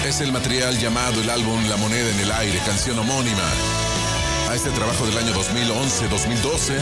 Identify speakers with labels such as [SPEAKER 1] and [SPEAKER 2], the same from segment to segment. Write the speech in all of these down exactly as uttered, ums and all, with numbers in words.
[SPEAKER 1] Es el material llamado el álbum La Moneda en el Aire, canción homónima a este trabajo del año dos mil once dos mil doce.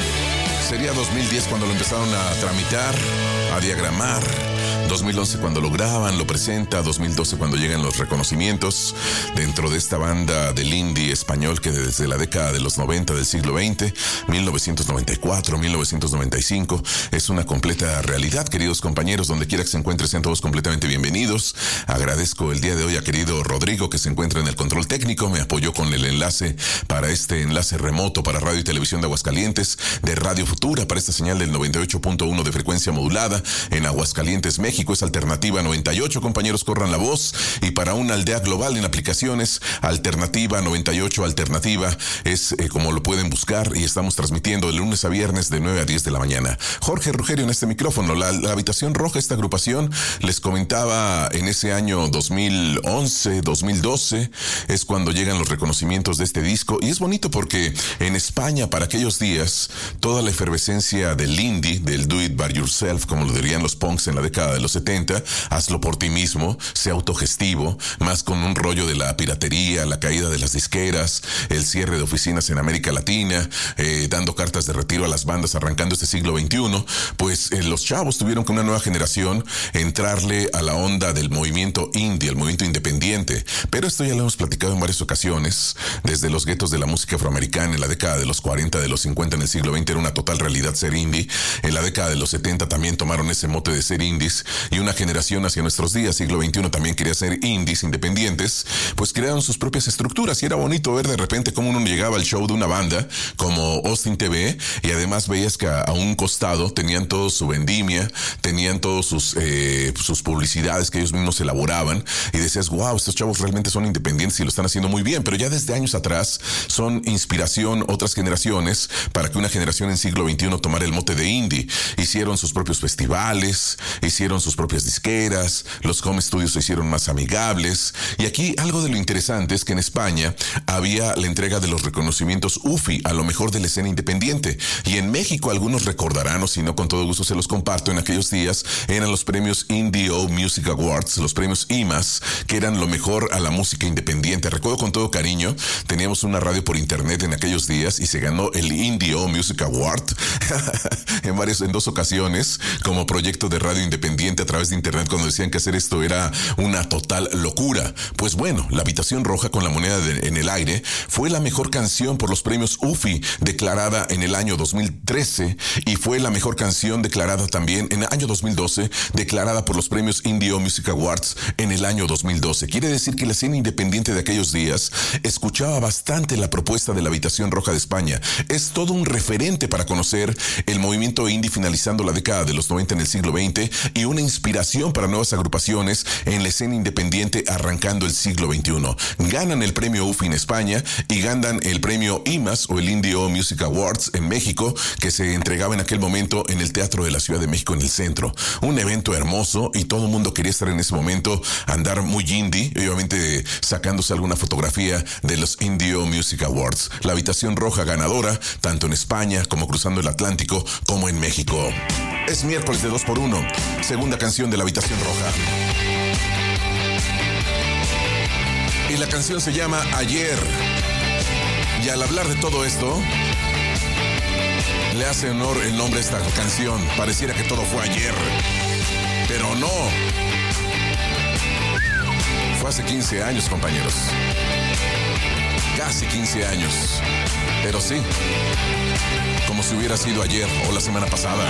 [SPEAKER 1] Sería dos mil diez cuando lo empezaron a tramitar, a diagramar. dos mil once cuando lo graban, lo presenta. dos mil doce cuando llegan los reconocimientos dentro de esta banda del indie español que desde la década de los noventa del siglo veinte, mil novecientos noventa y cuatro, mil novecientos noventa y cinco, es una completa realidad, queridos compañeros. Donde quiera que se encuentren, sean todos completamente bienvenidos. Agradezco el día de hoy a querido Rodrigo, que se encuentra en el control técnico. Me apoyó con el enlace para este enlace remoto para Radio y Televisión de Aguascalientes, de Radio Futura, para esta señal del noventa y ocho punto uno de frecuencia modulada en Aguascalientes, México. Es Alternativa noventa y ocho, compañeros, corran la voz. Y para una aldea global en aplicaciones, Alternativa noventa y ocho Alternativa es eh, como lo pueden buscar, y estamos transmitiendo de lunes a viernes de nueve a diez de la mañana. Jorge Rugerio en este micrófono. La, la Habitación Roja, esta agrupación, les comentaba, en ese año dos mil once dos mil doce es cuando llegan los reconocimientos de este disco. Y es bonito porque en España, para aquellos días, toda la efervescencia del indie, del do it by yourself, como lo dirían los punks en la década de los setenta, hazlo por ti mismo, sea autogestivo, más con un rollo de la piratería, la caída de las disqueras, el cierre de oficinas en América Latina, eh, dando cartas de retiro a las bandas arrancando este siglo veintiuno, pues eh, los chavos tuvieron que una nueva generación entrarle a la onda del movimiento indie, el movimiento independiente. Pero esto ya lo hemos platicado en varias ocasiones, desde los guetos de la música afroamericana en la década de los cuarenta, de los cincuenta en el siglo veinte era una total realidad ser indie. En la década de los setenta también tomaron ese mote de ser indies, y una generación hacia nuestros días, siglo veintiuno, también quería ser indies independientes, pues crearon sus propias estructuras. Y era bonito ver de repente cómo uno llegaba al show de una banda como Austin T V, y además veías que a, a un costado tenían todo su vendimia, tenían todos sus eh, sus publicidades que ellos mismos elaboraban, y decías, wow, estos chavos realmente son independientes y lo están haciendo muy bien. Pero ya desde años atrás son inspiración otras generaciones para que una generación en siglo veintiuno tomara el mote de indie. Hicieron sus propios festivales, hicieron sus propias disqueras, los home studios se hicieron más amigables. Y aquí algo de lo interesante es que en España había la entrega de los reconocimientos U F I a lo mejor de la escena independiente, y en México algunos recordarán, o si no, con todo gusto se los comparto, en aquellos días eran los premios Indie Music Awards, los premios I M A S, que eran lo mejor a la música independiente. Recuerdo con todo cariño, teníamos una radio por internet en aquellos días y se ganó el Indie Music Award en varios, en dos ocasiones, como proyecto de radio independiente a través de internet, cuando decían que hacer esto era una total locura. Pues bueno, La Habitación Roja, con La Moneda de, en el Aire, fue la mejor canción por los premios U F I declarada en el año dos mil trece, y fue la mejor canción declarada también en el año dos mil doce, declarada por los premios Indie Music Awards en el año dos mil doce. Quiere decir que la escena independiente de aquellos días escuchaba bastante la propuesta de La Habitación Roja de España. Es todo un referente para conocer el movimiento indie finalizando la década de los noventa en el siglo veinte, y una inspiración para nuevas agrupaciones en la escena independiente arrancando el siglo veintiuno. Ganan el premio U F I en España y ganan el premio I M A S, o el Indie Music Awards, en México, que se entregaba en aquel momento en el Teatro de la Ciudad de México, en el centro. Un evento hermoso, y todo el mundo quería estar en ese momento, andar muy indie, obviamente sacándose alguna fotografía de los Indie Music Awards. La Habitación Roja ganadora, tanto en España como cruzando el Atlántico, como en México. Es miércoles de dos por uno, segunda canción de La Habitación Roja. Y la canción se llama Ayer. Y al hablar de todo esto, le hace honor el nombre a esta canción. Pareciera que todo fue ayer, pero no. Fue hace quince años, compañeros. Casi quince años. Pero sí, como si hubiera sido ayer o la semana pasada.